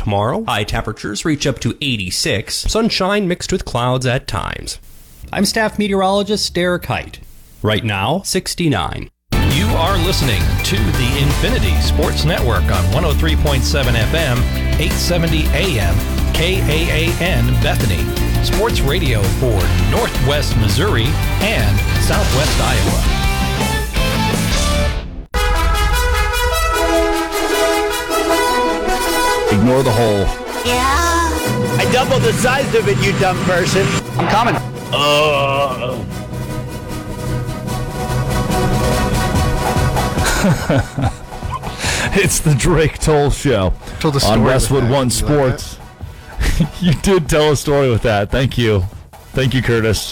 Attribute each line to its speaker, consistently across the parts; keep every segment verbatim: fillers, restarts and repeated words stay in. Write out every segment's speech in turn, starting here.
Speaker 1: tomorrow. High temperatures reach up to eighty-six. Sunshine mixed with clouds at times.
Speaker 2: I'm staff meteorologist Derek Height. Right now, sixty-nine.
Speaker 3: You are listening to the Infinity Sports Network on one oh three point seven F M, eight seventy A M, K A A N Bethany. Sports radio for Northwest Missouri and Southwest Iowa.
Speaker 4: Ignore the hole.
Speaker 5: Yeah. I doubled the size of it, you dumb person.
Speaker 4: I'm coming.
Speaker 5: Oh.
Speaker 4: It's the Drake Toll Show on Westwood One Sports. You did tell a story with that. Thank you. Thank you, Curtis.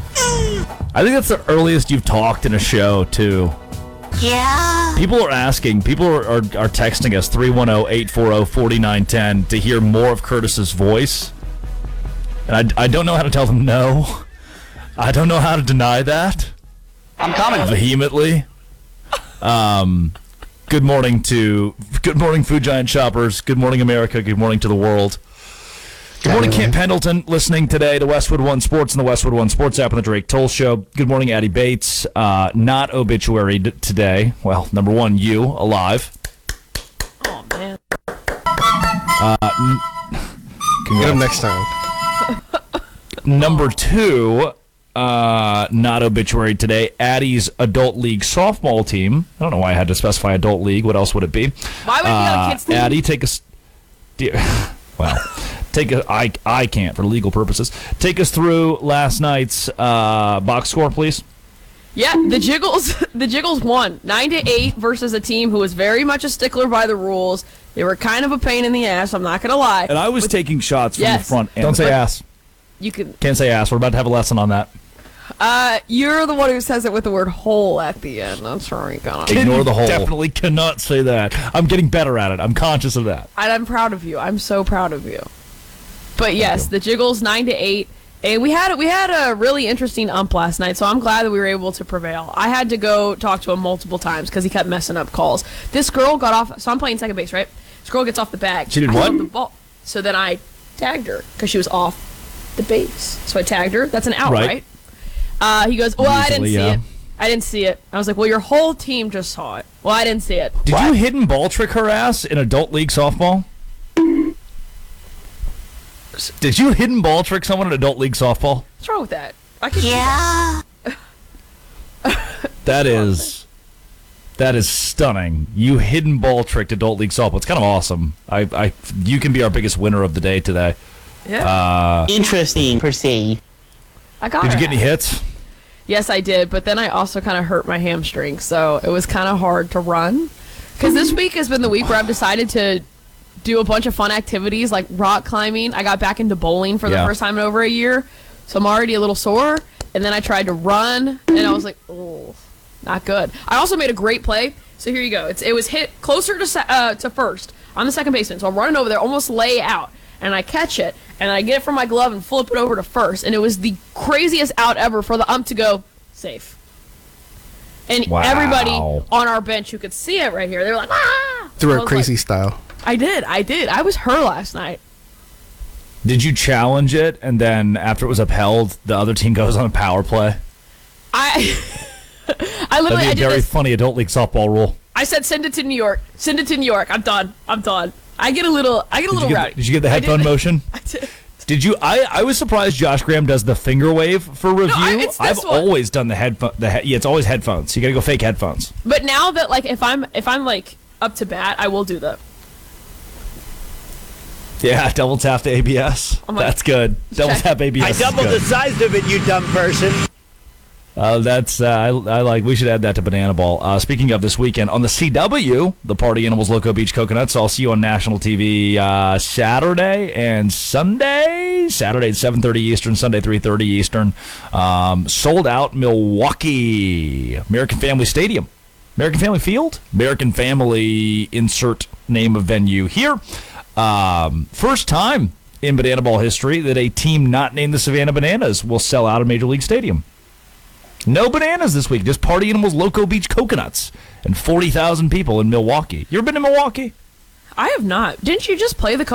Speaker 4: I think that's the earliest you've talked in a show, too.
Speaker 6: Yeah.
Speaker 4: People are asking, people are, are, are texting us three one zero, eight four zero, four nine one zero to hear more of Curtis's voice. And I, I don't know how to tell them no. I don't know how to deny that.
Speaker 5: I'm coming.
Speaker 4: Vehemently. Um, good morning to, good morning, Food Giant shoppers. Good morning, America. Good morning to the world. Good morning, Camp Pendleton, listening today to Westwood One Sports and the Westwood One Sports app and the Drake Toll Show. Good morning, Addie Bates. Uh, not obituary d- today. Well, number one, you, alive.
Speaker 7: Oh, man.
Speaker 4: Uh, n-
Speaker 8: Get him next time.
Speaker 4: Number two, uh, not obituary today, Addie's Adult League softball team. I don't know why I had to specify Adult League. What else would it be?
Speaker 7: Why would it be on a kids' team?
Speaker 4: Addie, take us... Well... Take a, I, I can't for legal purposes. Take us through last night's uh, box score, please.
Speaker 7: Yeah, the Jiggles the Jiggles won nine to eight versus a team who was very much a stickler by the rules. They were kind of a pain in the ass, I'm not going to lie.
Speaker 4: And I was
Speaker 7: But,
Speaker 4: taking shots from
Speaker 7: yes.
Speaker 4: the front end.
Speaker 8: Don't say
Speaker 7: But-
Speaker 8: ass.
Speaker 7: You can
Speaker 4: Can't say ass. We're about to have a lesson on that.
Speaker 7: uh you're the one who says it with the word hole at the end. That's where we got.
Speaker 4: Ignore the hole.
Speaker 8: Definitely
Speaker 4: Cannot say that. I'm getting better at it. I'm conscious of that.
Speaker 7: And I'm proud of you. I'm so proud of you. But yes, the Jiggles nine to eight, and we had we had a really interesting ump last night. So I'm glad that we were able to prevail. I had to go talk to him multiple times because he kept messing up calls. This girl got off. So I'm playing second base, right? This girl gets off the bag.
Speaker 4: She did
Speaker 7: I
Speaker 4: what?
Speaker 7: held the ball. So then I tagged her because she was off the base. So I tagged her. That's an out,
Speaker 4: Right.
Speaker 7: right? Uh, he goes, well, I didn't
Speaker 4: Usually,
Speaker 7: see
Speaker 4: yeah.
Speaker 7: it. I didn't see it. I was like, well, your whole team just saw it. Well, I didn't see it.
Speaker 4: Did you hidden ball trick her ass in Adult League softball? Did you hidden ball trick someone in Adult League softball?
Speaker 7: What's wrong with that? I could
Speaker 6: Yeah.
Speaker 4: That is, that is stunning. You hidden ball tricked Adult League softball. It's kind of awesome. I, I, you can be our biggest winner of the day today.
Speaker 7: Yeah.
Speaker 4: Uh,
Speaker 5: Interesting, per se.
Speaker 7: I got
Speaker 4: did
Speaker 7: her
Speaker 4: you get any
Speaker 7: ass.
Speaker 4: hits?
Speaker 7: Yes, I did, but then I also kind of hurt my hamstring, so it was kind of hard to run. Because this week has been the week where I've decided to do a bunch of fun activities like rock climbing. I got back into bowling for the
Speaker 4: Yeah.
Speaker 7: first time in over a year, so I'm already a little sore. And then I tried to run, and I was like, oh, not good. I also made a great play. So here you go. It's, it was hit closer to se- uh, to first. I'm the second baseman, so I'm running over there, almost lay out. And I catch it, and I get it from my glove and flip it over to first. And it was the craziest out ever for the ump to go, safe. And
Speaker 4: Wow.
Speaker 7: everybody on our bench who could see it right here, they were like, ah!
Speaker 8: Through
Speaker 7: I
Speaker 8: a
Speaker 7: was
Speaker 8: crazy
Speaker 7: like,
Speaker 8: style.
Speaker 7: I did, I did. I was her last night.
Speaker 4: Did you challenge it, and then after it was upheld, the other team goes on a power play?
Speaker 7: I I
Speaker 4: That'd
Speaker 7: literally
Speaker 4: be
Speaker 7: I
Speaker 4: a
Speaker 7: did
Speaker 4: very
Speaker 7: this.
Speaker 4: funny Adult League softball rule.
Speaker 7: I said send it to New York. Send it to New York. I'm done. I'm done. I get a little I get a
Speaker 4: Did
Speaker 7: little
Speaker 4: you get,
Speaker 7: rowdy.
Speaker 4: the, did you get the
Speaker 7: I
Speaker 4: headphone
Speaker 7: did-
Speaker 4: motion?
Speaker 7: I did.
Speaker 4: Did you? I, I was surprised Josh Graham does the finger wave for review.
Speaker 7: I- it's this
Speaker 4: I've
Speaker 7: one.
Speaker 4: always done the headphone. The he, yeah, it's always headphones. You got to go fake headphones.
Speaker 7: But now that like if I'm if I'm like up to bat, I will do that.
Speaker 4: Yeah, double tap to A B S.
Speaker 7: I'm like,
Speaker 4: That's good. Double
Speaker 7: check.
Speaker 4: tap A B S.
Speaker 5: I
Speaker 4: is
Speaker 5: doubled
Speaker 4: good.
Speaker 5: the size of it, you dumb person.
Speaker 4: Uh, that's uh, I, I like. We should add that to Banana Ball. Uh, speaking of this weekend on the C W, the Party Animals Loco Beach Coconuts. I'll see you on national T V uh, Saturday and Sunday. Saturday at seven thirty Eastern, Sunday three thirty Eastern. Um, sold out Milwaukee American Family Stadium, American Family Field, American Family. Insert name of venue here. Um, first time in Banana Ball history that a team not named the Savannah Bananas will sell out a Major League Stadium. No bananas this week, just Party Animals Loco Beach Coconuts and forty thousand people in Milwaukee. You ever been to Milwaukee?
Speaker 7: I have not. Didn't you just play the